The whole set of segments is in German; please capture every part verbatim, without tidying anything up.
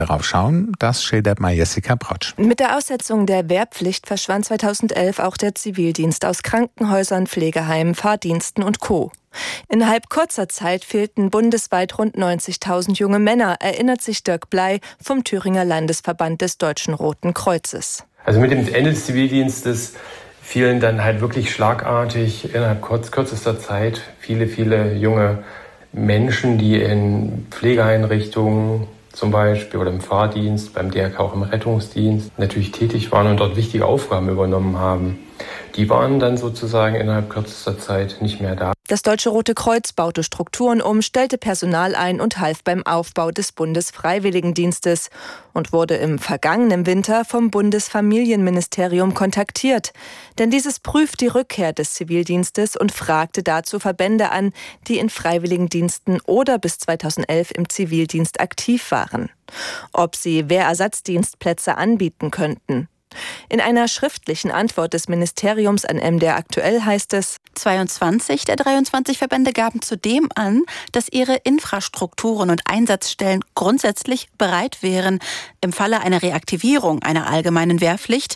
Darauf schauen, das schildert mal Jessica Brotsch. Mit der Aussetzung der Wehrpflicht verschwand zweitausendelf auch der Zivildienst aus Krankenhäusern, Pflegeheimen, Fahrdiensten und Co. Innerhalb kurzer Zeit fehlten bundesweit rund neunzigtausend junge Männer, erinnert sich Dirk Bley vom Thüringer Landesverband des Deutschen Roten Kreuzes. Also mit dem Ende des Zivildienstes fielen dann halt wirklich schlagartig innerhalb kurz, kürzester Zeit viele, viele junge Menschen, die in Pflegeeinrichtungen zum Beispiel oder im Fahrdienst, beim D R K auch im Rettungsdienst natürlich tätig waren und dort wichtige Aufgaben übernommen haben. Die waren dann sozusagen innerhalb kürzester Zeit nicht mehr da. Das Deutsche Rote Kreuz baute Strukturen um, stellte Personal ein und half beim Aufbau des Bundesfreiwilligendienstes und wurde im vergangenen Winter vom Bundesfamilienministerium kontaktiert. Denn dieses prüft die Rückkehr des Zivildienstes und fragte dazu Verbände an, die in Freiwilligendiensten oder bis zweitausendelf im Zivildienst aktiv waren, ob sie Wehrersatzdienstplätze anbieten könnten. In einer schriftlichen Antwort des Ministeriums an M D R aktuell heißt es: zweiundzwanzig der dreiundzwanzig Verbände gaben zudem an, dass ihre Infrastrukturen und Einsatzstellen grundsätzlich bereit wären, im Falle einer Reaktivierung einer allgemeinen Wehrpflicht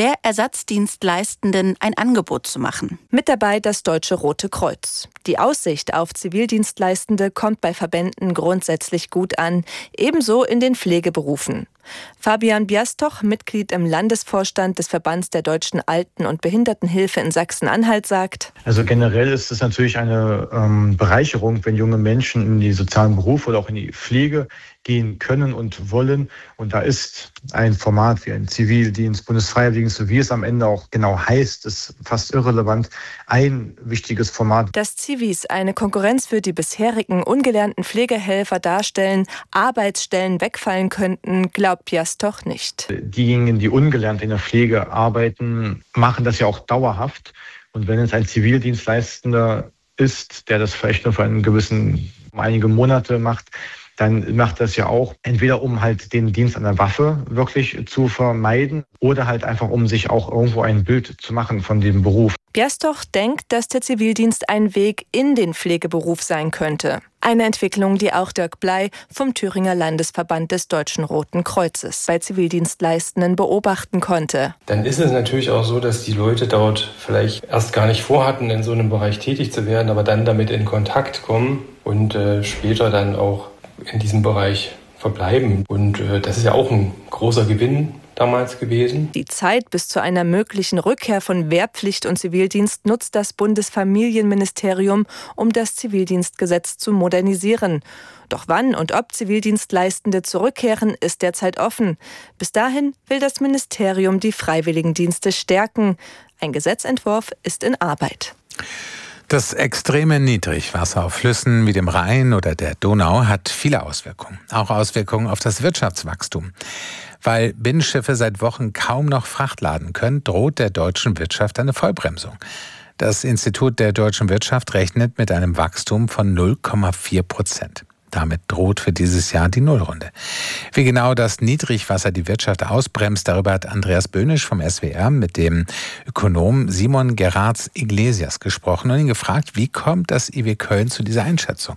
Wehrersatzdienstleistenden ein Angebot zu machen. Mit dabei das Deutsche Rote Kreuz. Die Aussicht auf Zivildienstleistende kommt bei Verbänden grundsätzlich gut an, ebenso in den Pflegeberufen. Fabian Biastoch, Mitglied im Landesvorstand des Verbands der Deutschen Alten- und Behindertenhilfe in Sachsen-Anhalt, sagt: Also generell ist es natürlich eine ähm, Bereicherung, wenn junge Menschen in die sozialen Berufe oder auch in die Pflege gehen können und wollen. Und da ist ein Format wie ein Zivildienst, Bundesfreiwilligendienst, so wie es am Ende auch genau heißt, ist fast irrelevant, ein wichtiges Format. Dass Zivis eine Konkurrenz für die bisherigen ungelernten Pflegehelfer darstellen, Arbeitsstellen wegfallen könnten, glaubt Biastoch nicht. Diejenigen, die ungelernt in der Pflege arbeiten, machen das ja auch dauerhaft. Und wenn es ein Zivildienstleistender ist, der das vielleicht nur für einen gewissen, um einige Monate macht, dann macht das ja auch entweder, um halt den Dienst an der Waffe wirklich zu vermeiden oder halt einfach, um sich auch irgendwo ein Bild zu machen von dem Beruf. Biastoch denkt, dass der Zivildienst ein Weg in den Pflegeberuf sein könnte. Eine Entwicklung, die auch Dirk Bley vom Thüringer Landesverband des Deutschen Roten Kreuzes bei Zivildienstleistenden beobachten konnte. Dann ist es natürlich auch so, dass die Leute dort vielleicht erst gar nicht vorhatten, in so einem Bereich tätig zu werden, aber dann damit in Kontakt kommen und äh, später dann auch in diesem Bereich verbleiben. Und äh, das ist ja auch ein großer Gewinn damals gewesen. Die Zeit bis zu einer möglichen Rückkehr von Wehrpflicht und Zivildienst nutzt das Bundesfamilienministerium, um das Zivildienstgesetz zu modernisieren. Doch wann und ob Zivildienstleistende zurückkehren, ist derzeit offen. Bis dahin will das Ministerium die Freiwilligendienste stärken. Ein Gesetzentwurf ist in Arbeit. Das extreme Niedrigwasser auf Flüssen wie dem Rhein oder der Donau hat viele Auswirkungen. Auch Auswirkungen auf das Wirtschaftswachstum. Weil Binnenschiffe seit Wochen kaum noch Fracht laden können, droht der deutschen Wirtschaft eine Vollbremsung. Das Institut der deutschen Wirtschaft rechnet mit einem Wachstum von null Komma vier Prozent. Damit droht für dieses Jahr die Nullrunde. Wie genau das Niedrigwasser die Wirtschaft ausbremst, darüber hat Andreas Böhnisch vom S W R mit dem Ökonom Simon Gerards Iglesias gesprochen und ihn gefragt, wie kommt das I W Köln zu dieser Einschätzung?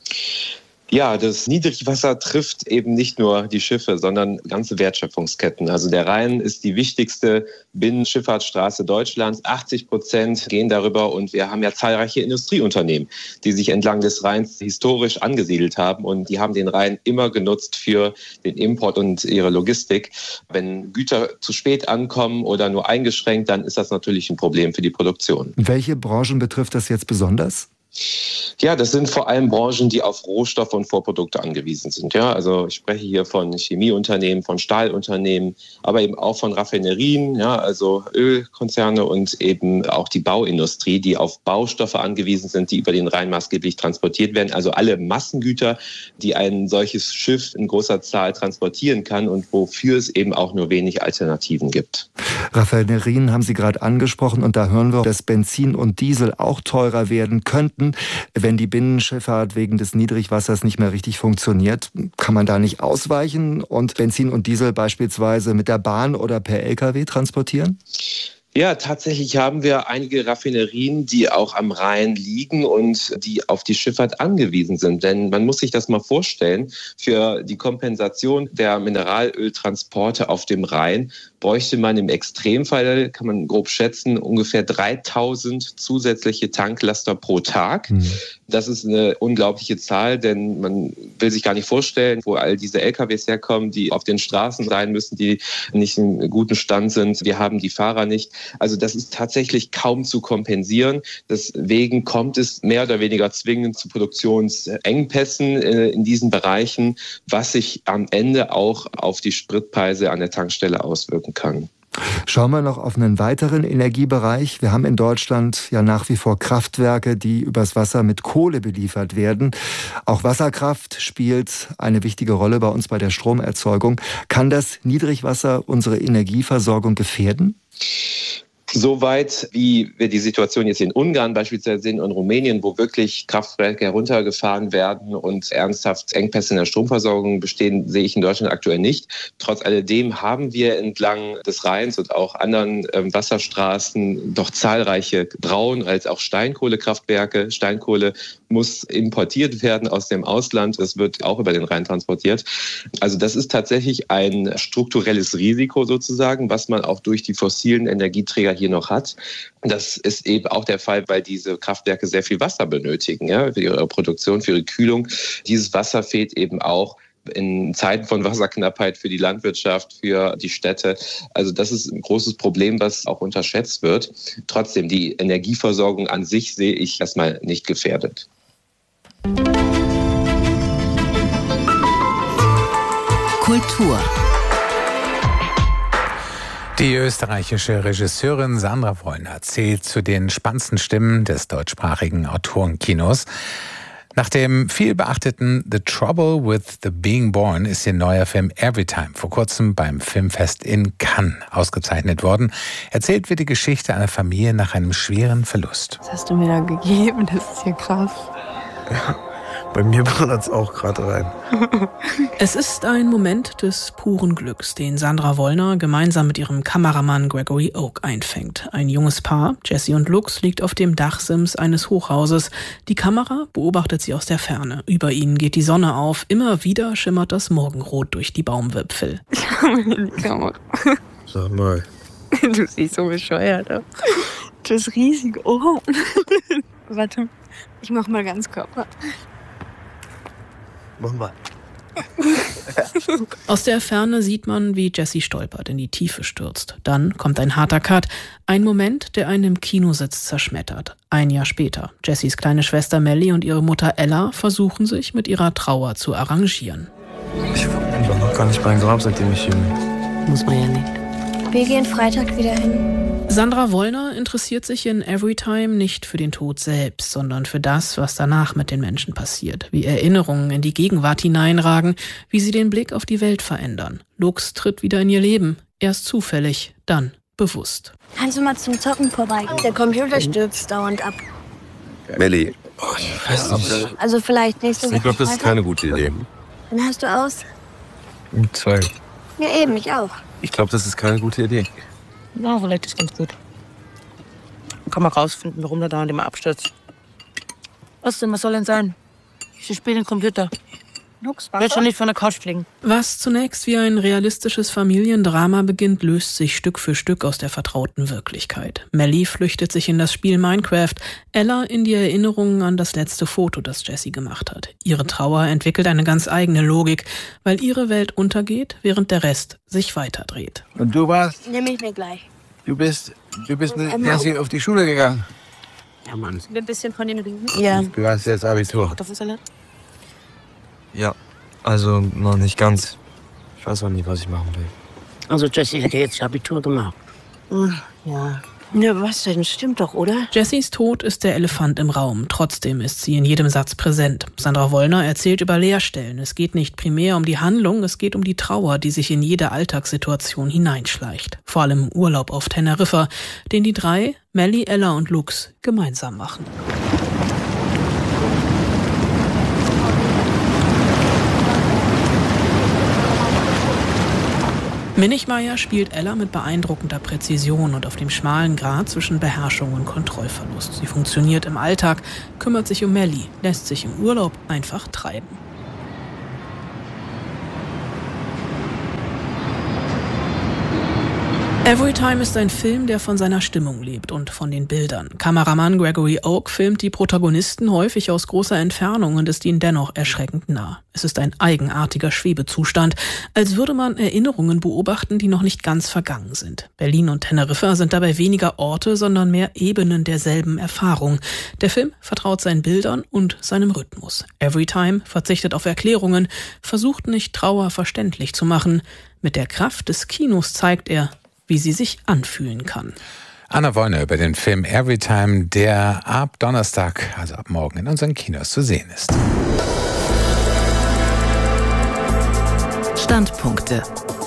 Ja, das Niedrigwasser trifft eben nicht nur die Schiffe, sondern ganze Wertschöpfungsketten. Also der Rhein ist die wichtigste Binnenschifffahrtsstraße Deutschlands. achtzig Prozent gehen darüber und wir haben ja zahlreiche Industrieunternehmen, die sich entlang des Rheins historisch angesiedelt haben und die haben den Rhein immer genutzt für den Import und ihre Logistik. Wenn Güter zu spät ankommen oder nur eingeschränkt, dann ist das natürlich ein Problem für die Produktion. Welche Branchen betrifft das jetzt besonders? Ja, das sind vor allem Branchen, die auf Rohstoffe und Vorprodukte angewiesen sind. Ja, also ich spreche hier von Chemieunternehmen, von Stahlunternehmen, aber eben auch von Raffinerien, ja, also Ölkonzerne und eben auch die Bauindustrie, die auf Baustoffe angewiesen sind, die über den Rhein maßgeblich transportiert werden. Also alle Massengüter, die ein solches Schiff in großer Zahl transportieren kann und wofür es eben auch nur wenig Alternativen gibt. Raffinerien haben Sie gerade angesprochen und da hören wir, dass Benzin und Diesel auch teurer werden könnten, wenn die Binnenschifffahrt wegen des Niedrigwassers nicht mehr richtig funktioniert. Kann man da nicht ausweichen und Benzin und Diesel beispielsweise mit der Bahn oder per L K W transportieren? Ja, tatsächlich haben wir einige Raffinerien, die auch am Rhein liegen und die auf die Schifffahrt angewiesen sind. Denn man muss sich das mal vorstellen, für die Kompensation der Mineralöltransporte auf dem Rhein bräuchte man im Extremfall, kann man grob schätzen, ungefähr dreitausend zusätzliche Tanklaster pro Tag. Mhm. Das ist eine unglaubliche Zahl, denn man will sich gar nicht vorstellen, wo all diese L K Ws herkommen, die auf den Straßen sein müssen, die nicht in gutem Stand sind. Wir haben die Fahrer nicht. Also das ist tatsächlich kaum zu kompensieren. Deswegen kommt es mehr oder weniger zwingend zu Produktionsengpässen in diesen Bereichen, was sich am Ende auch auf die Spritpreise an der Tankstelle auswirken kann. Schauen wir noch auf einen weiteren Energiebereich. Wir haben in Deutschland ja nach wie vor Kraftwerke, die übers Wasser mit Kohle beliefert werden. Auch Wasserkraft spielt eine wichtige Rolle bei uns bei der Stromerzeugung. Kann das Niedrigwasser unsere Energieversorgung gefährden? Soweit, wie wir die Situation jetzt in Ungarn beispielsweise sehen und Rumänien, wo wirklich Kraftwerke heruntergefahren werden und ernsthaft Engpässe in der Stromversorgung bestehen, sehe ich in Deutschland aktuell nicht. Trotz alledem haben wir entlang des Rheins und auch anderen ähm, Wasserstraßen doch zahlreiche Braun- als auch Steinkohlekraftwerke. Steinkohle muss importiert werden aus dem Ausland. Es wird auch über den Rhein transportiert. Also das ist tatsächlich ein strukturelles Risiko sozusagen, was man auch durch die fossilen Energieträger hier noch hat. Das ist eben auch der Fall, weil diese Kraftwerke sehr viel Wasser benötigen, ja, für ihre Produktion, für ihre Kühlung. Dieses Wasser fehlt eben auch in Zeiten von Wasserknappheit für die Landwirtschaft, für die Städte. Also das ist ein großes Problem, was auch unterschätzt wird. Trotzdem, die Energieversorgung an sich sehe ich erstmal nicht gefährdet. Kultur. Die österreichische Regisseurin Sandra Wollner zählt zu den spannendsten Stimmen des deutschsprachigen Autorenkinos. Nach dem viel beachteten The Trouble with the Being Born ist ihr neuer Film Everytime vor kurzem beim Filmfest in Cannes ausgezeichnet worden. Erzählt wird die Geschichte einer Familie nach einem schweren Verlust. Was hast du mir da gegeben? Das ist ja krass. Ja. Bei mir ballert es auch gerade rein. Es ist ein Moment des puren Glücks, den Sandra Wollner gemeinsam mit ihrem Kameramann Gregory Oak einfängt. Ein junges Paar, Jessie und Lux, liegt auf dem Dachsims eines Hochhauses. Die Kamera beobachtet sie aus der Ferne. Über ihnen geht die Sonne auf. Immer wieder schimmert das Morgenrot durch die Baumwipfel. Ich habe mir die Kamera. Sag mal. Du siehst so bescheuert aus. Das riesige Ohr. Warte, ich mach mal ganz Körper. Mach mal. Aus der Ferne sieht man, wie Jessie stolpert, in die Tiefe stürzt. Dann kommt ein harter Cut. Ein Moment, der einen im Kinositz zerschmettert. Ein Jahr später. Jessies kleine Schwester Melly und ihre Mutter Ella versuchen sich mit ihrer Trauer zu arrangieren. Ich war noch gar nicht beim Grab, seitdem ich hier bin. Muss man ja nicht. Wir gehen Freitag wieder hin. Sandra Wollner interessiert sich in Everytime nicht für den Tod selbst, sondern für das, was danach mit den Menschen passiert. Wie Erinnerungen in die Gegenwart hineinragen, wie sie den Blick auf die Welt verändern. Lux tritt wieder in ihr Leben. Erst zufällig, dann bewusst. Kannst du mal zum Zocken vorbei? Der Computer stürzt dauernd ab. Melly. Oh, ich weiß nicht. Also vielleicht nächste Woche. Ich glaube, das ist keine gute Idee. Dann hast du aus. Zwei. Ja eben, ich auch. Ich glaube, das ist keine gute Idee. Ja, vielleicht ist ganz gut. Dann kann man rausfinden, warum der da und immer abstürzt. Was denn, was soll denn sein? Ich spiele den Computer. Ich will schon nicht von der Couch fliegen. Was zunächst wie ein realistisches Familiendrama beginnt, löst sich Stück für Stück aus der vertrauten Wirklichkeit. Melly flüchtet sich in das Spiel Minecraft, Ella in die Erinnerungen an das letzte Foto, das Jessie gemacht hat. Ihre Trauer entwickelt eine ganz eigene Logik, weil ihre Welt untergeht, während der Rest sich weiterdreht. Und du warst? Nehme ich mir gleich. Du bist, du bist mit Jessie auf die Schule gegangen? Ja, Mann. Ein bisschen von den Reden. Ja. Du hast jetzt Abitur. Kartoffelsalat? Ja, also noch nicht ganz. Ich weiß auch nicht, was ich machen will. Also Jessie hat ja jetzt Abitur gemacht. Ja. Ja, was denn? Stimmt doch, oder? Jessies Tod ist der Elefant im Raum. Trotzdem ist sie in jedem Satz präsent. Sandra Wollner erzählt über Leerstellen. Es geht nicht primär um die Handlung, es geht um die Trauer, die sich in jede Alltagssituation hineinschleicht. Vor allem im Urlaub auf Teneriffa, den die drei, Melly, Ella und Lux, gemeinsam machen. Minichmeier spielt Ella mit beeindruckender Präzision und auf dem schmalen Grat zwischen Beherrschung und Kontrollverlust. Sie funktioniert im Alltag, kümmert sich um Melly, lässt sich im Urlaub einfach treiben. Everytime ist ein Film, der von seiner Stimmung lebt und von den Bildern. Kameramann Gregory Oak filmt die Protagonisten häufig aus großer Entfernung und ist ihnen dennoch erschreckend nah. Es ist ein eigenartiger Schwebezustand, als würde man Erinnerungen beobachten, die noch nicht ganz vergangen sind. Berlin und Teneriffa sind dabei weniger Orte, sondern mehr Ebenen derselben Erfahrung. Der Film vertraut seinen Bildern und seinem Rhythmus. Everytime verzichtet auf Erklärungen, versucht nicht Trauer verständlich zu machen. Mit der Kraft des Kinos zeigt er, wie sie sich anfühlen kann. Anna Wollner über den Film Everytime, der ab Donnerstag, also ab morgen, in unseren Kinos zu sehen ist. Standpunkte.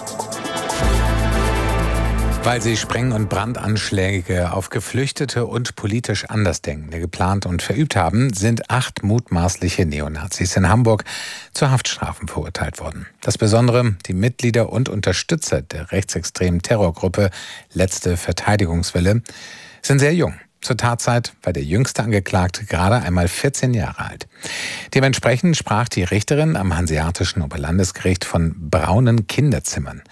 Weil sie Spreng- und Brandanschläge auf Geflüchtete und politisch Andersdenkende geplant und verübt haben, sind acht mutmaßliche Neonazis in Hamburg zu Haftstrafen verurteilt worden. Das Besondere, die Mitglieder und Unterstützer der rechtsextremen Terrorgruppe Letzte Verteidigungswelle sind sehr jung. Zur Tatzeit war der jüngste Angeklagte gerade einmal vierzehn Jahre alt. Dementsprechend sprach die Richterin am Hanseatischen Oberlandesgericht von braunen Kinderzimmern.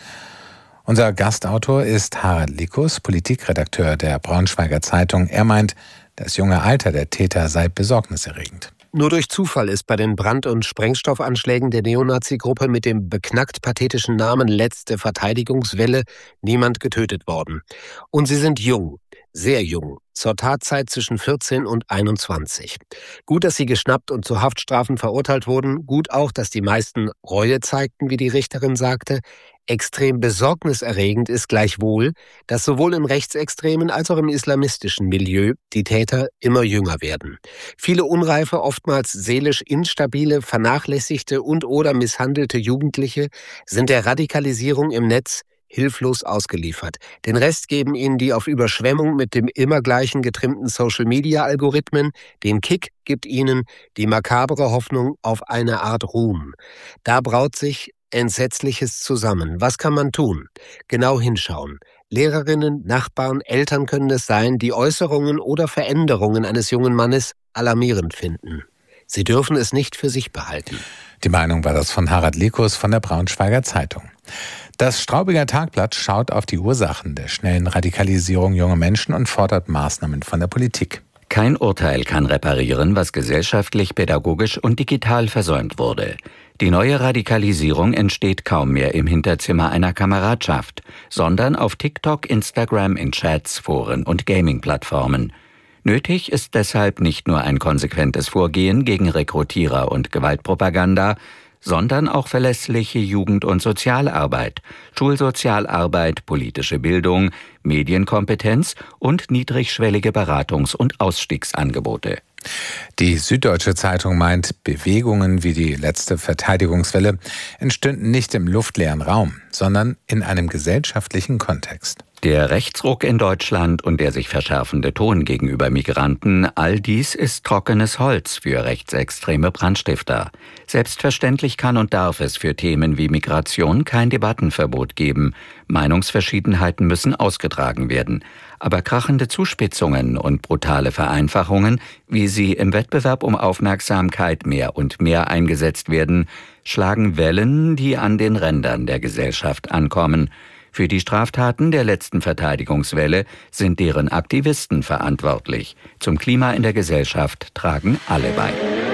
Unser Gastautor ist Harald Likus, Politikredakteur der Braunschweiger Zeitung. Er meint, das junge Alter der Täter sei besorgniserregend. Nur durch Zufall ist bei den Brand- und Sprengstoffanschlägen der Neonazi-Gruppe mit dem beknackt pathetischen Namen Letzte Verteidigungswelle niemand getötet worden. Und sie sind jung, sehr jung, zur Tatzeit zwischen vierzehn und einundzwanzig. Gut, dass sie geschnappt und zu Haftstrafen verurteilt wurden. Gut auch, dass die meisten Reue zeigten, wie die Richterin sagte. Extrem besorgniserregend ist gleichwohl, dass sowohl im rechtsextremen als auch im islamistischen Milieu die Täter immer jünger werden. Viele unreife, oftmals seelisch instabile, vernachlässigte und oder misshandelte Jugendliche sind der Radikalisierung im Netz hilflos ausgeliefert. Den Rest geben ihnen die auf Überschwemmung mit dem immer gleichen getrimmten Social-Media-Algorithmen. Den Kick gibt ihnen die makabere Hoffnung auf eine Art Ruhm. Da braut sich Entsetzliches zusammen. Was kann man tun? Genau hinschauen. Lehrerinnen, Nachbarn, Eltern können es sein, die Äußerungen oder Veränderungen eines jungen Mannes alarmierend finden. Sie dürfen es nicht für sich behalten. Die Meinung war das von Harald Likus von der Braunschweiger Zeitung. Das Straubinger Tagblatt schaut auf die Ursachen der schnellen Radikalisierung junger Menschen und fordert Maßnahmen von der Politik. Kein Urteil kann reparieren, was gesellschaftlich, pädagogisch und digital versäumt wurde. Die neue Radikalisierung entsteht kaum mehr im Hinterzimmer einer Kameradschaft, sondern auf TikTok, Instagram, in Chats, Foren und Gaming-Plattformen. Nötig ist deshalb nicht nur ein konsequentes Vorgehen gegen Rekrutierer und Gewaltpropaganda, sondern auch verlässliche Jugend- und Sozialarbeit, Schulsozialarbeit, politische Bildung, Medienkompetenz und niedrigschwellige Beratungs- und Ausstiegsangebote. Die Süddeutsche Zeitung meint, Bewegungen wie die Letzte Verteidigungswelle entstünden nicht im luftleeren Raum, sondern in einem gesellschaftlichen Kontext. Der Rechtsruck in Deutschland und der sich verschärfende Ton gegenüber Migranten, all dies ist trockenes Holz für rechtsextreme Brandstifter. Selbstverständlich kann und darf es für Themen wie Migration kein Debattenverbot geben. Meinungsverschiedenheiten müssen ausgetragen werden. Aber krachende Zuspitzungen und brutale Vereinfachungen, wie sie im Wettbewerb um Aufmerksamkeit mehr und mehr eingesetzt werden, schlagen Wellen, die an den Rändern der Gesellschaft ankommen. Für die Straftaten der letzten Verteidigungswelle sind deren Aktivisten verantwortlich. Zum Klima in der Gesellschaft tragen alle bei.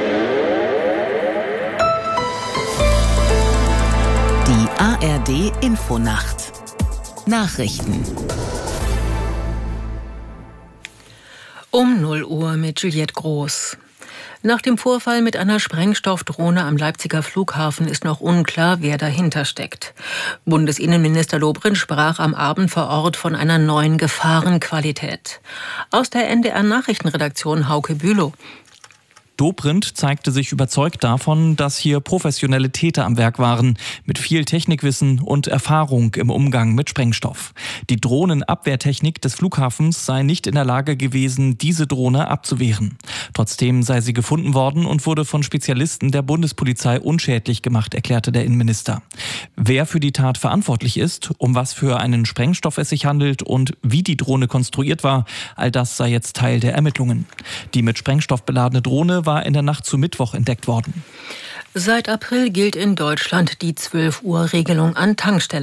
Die A R D Infonacht. Nachrichten. Um null Uhr mit Juliette Groß. Nach dem Vorfall mit einer Sprengstoffdrohne am Leipziger Flughafen ist noch unklar, wer dahinter steckt. Bundesinnenminister Dobrindt sprach am Abend vor Ort von einer neuen Gefahrenqualität. Aus der N D R-Nachrichtenredaktion Hauke Bülow. Dobrindt zeigte sich überzeugt davon, dass hier professionelle Täter am Werk waren, mit viel Technikwissen und Erfahrung im Umgang mit Sprengstoff. Die Drohnenabwehrtechnik des Flughafens sei nicht in der Lage gewesen, diese Drohne abzuwehren. Trotzdem sei sie gefunden worden und wurde von Spezialisten der Bundespolizei unschädlich gemacht, erklärte der Innenminister. Wer für die Tat verantwortlich ist, um was für einen Sprengstoff es sich handelt und wie die Drohne konstruiert war, all das sei jetzt Teil der Ermittlungen. Die mit Sprengstoff beladene Drohne war in der Nacht zu Mittwoch entdeckt worden. Seit April gilt in Deutschland die zwölf Uhr Regelung an Tankstellen.